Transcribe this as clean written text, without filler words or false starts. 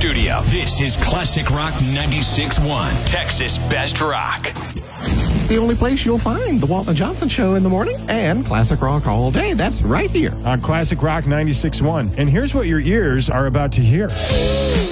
studio. This is Classic Rock 96.1, Texas Best Rock. It's the only place you'll find the Walton Johnson Show in the morning and Classic Rock all day. That's right here on Classic Rock 96.1. And here's what your ears are about to hear.